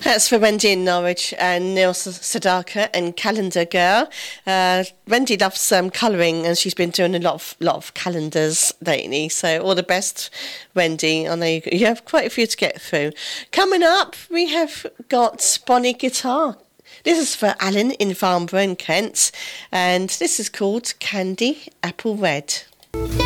That's for Wendy in Norwich and Neil Sadaka and Calendar Girl. Wendy loves colouring and she's been doing a lot of calendars lately. So all the best, Wendy. I know you have quite a few to get through. Coming up, we have got Bonnie Guitar. This is for Alan in Farnborough in Kent, and this is called Candy Apple Red.